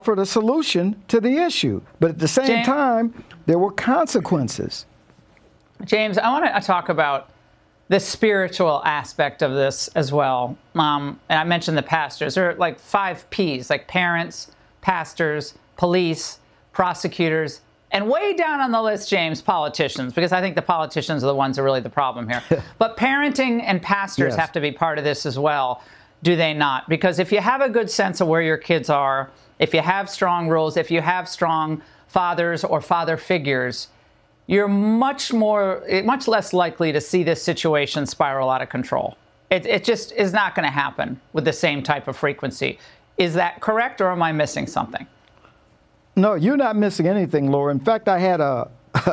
for the solution to the issue. But at the same time, there were consequences. James, I want to talk about the spiritual aspect of this as well. And I mentioned the pastors. There are like 5 Ps, like parents, pastors, police, prosecutors, and way down on the list, James, politicians, because I think the politicians are the ones who are really the problem here. But parenting and pastors have to be part of this as well, do they not? Because if you have a good sense of where your kids are, if you have strong rules, if you have strong fathers or father figures, you're much less likely to see this situation spiral out of control. It just is not going to happen with the same type of frequency. Is that correct, or am I missing something? No, you're not missing anything, Laura. In fact, I've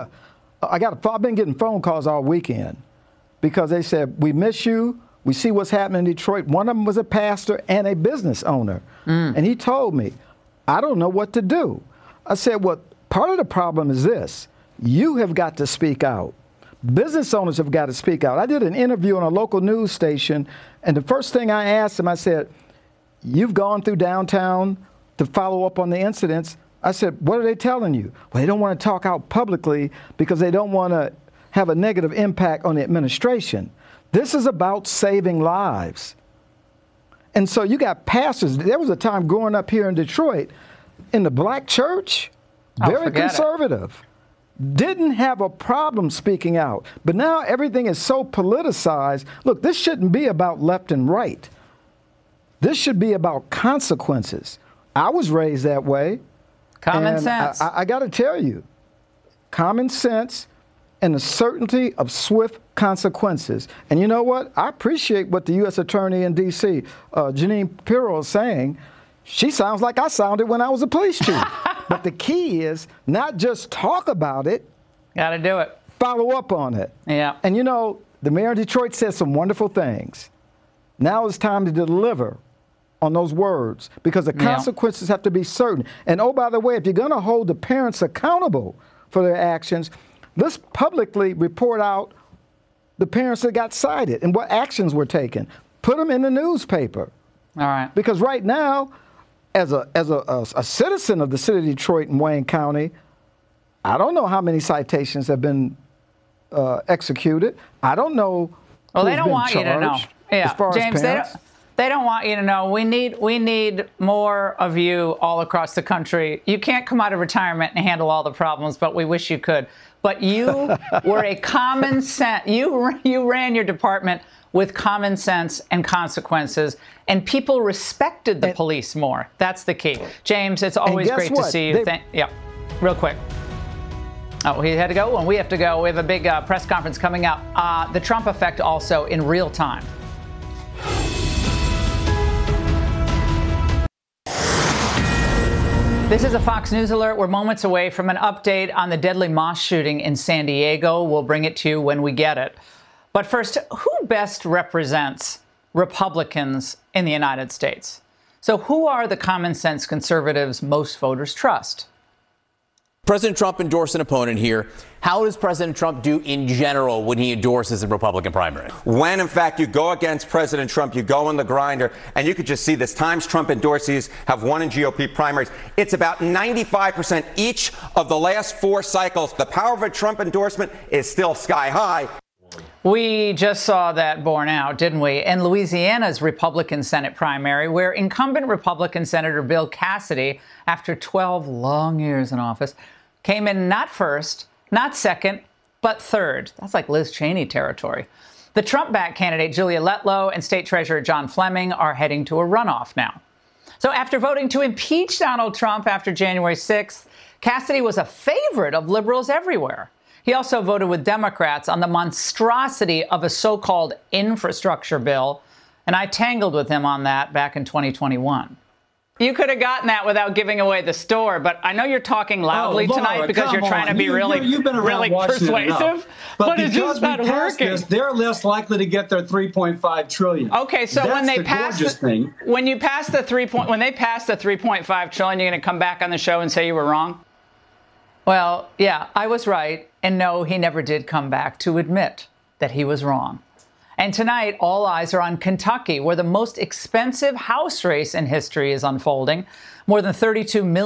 been getting phone calls all weekend because they said, we miss you. We see what's happening in Detroit. One of them was a pastor and a business owner. And he told me, I don't know what to do. I said, well, part of the problem is this. You have got to speak out. Business owners have got to speak out. I did an interview on a local news station, and the first thing I asked him, I said, you've gone through downtown to follow up on the incidents. I said, what are they telling you? Well, they don't want to talk out publicly because they don't want to have a negative impact on the administration. This is about saving lives. And so you got pastors. There was a time growing up here in Detroit in the black church, very conservative, didn't have a problem speaking out. But now everything is so politicized. Look, this shouldn't be about left and right. This should be about consequences. I was raised that way. Common sense. I got to tell you, common sense and the certainty of swift consequences. And you know what? I appreciate what the U.S. Attorney in D.C., Jeanine Pirro, is saying. She sounds like I sounded when I was a police chief. But the key is not just talk about it. Got to do it. Follow up on it. Yeah. And you know, the mayor of Detroit said some wonderful things. Now it's time to deliver on those words because the consequences have to be certain. And oh, by the way, if you're going to hold the parents accountable for their actions, let's publicly report out the parents that got cited and what actions were taken. Put them in the newspaper. All right. Because right now, as a citizen of the city of Detroit and Wayne County, I don't know how many citations have been executed. I don't know. Well, they don't want you to know. Yeah, James, they don't want you to know. We need more of you all across the country. You can't come out of retirement and handle all the problems, but we wish you could. But you were a common sense. You ran your department with common sense and consequences, and people respected the police more. That's the key. James, it's always great to see you. Yeah, real quick. Oh, he had to go, and we have to go. We have a big press conference coming up. The Trump effect also in real time. This is a Fox News alert. We're moments away from an update on the deadly mosque shooting in San Diego. We'll bring it to you when we get it. But first, who best represents Republicans in the United States? So who are the common sense conservatives most voters trust? President Trump endorsed an opponent here. How does President Trump do in general when he endorses a Republican primary? When, in fact, you go against President Trump, you go in the grinder, and you could just see this. Times Trump endorsees have won in GOP primaries. It's about 95% each of the last 4 cycles. The power of a Trump endorsement is still sky high. We just saw that borne out, didn't we? In Louisiana's Republican Senate primary, where incumbent Republican Senator Bill Cassidy, after 12 long years in office, came in not first, not second, but third. That's like Liz Cheney territory. The Trump-backed candidate Julia Letlow and State Treasurer John Fleming are heading to a runoff now. So after voting to impeach Donald Trump after January 6th, Cassidy was a favorite of liberals everywhere. He also voted with Democrats on the monstrosity of a so-called infrastructure bill, and I tangled with him on that back in 2021. You could have gotten that without giving away the store, but I know you're talking loudly tonight because you're trying to be really persuasive, but it's just not working. They're less likely to get their $3.5 trillion. Okay, so when they pass when they pass the $3.5 trillion, you're going to come back on the show and say you were wrong? Well, yeah, I was right, and no, he never did come back to admit that he was wrong. And tonight, all eyes are on Kentucky, where the most expensive House race in history is unfolding. More than $32 million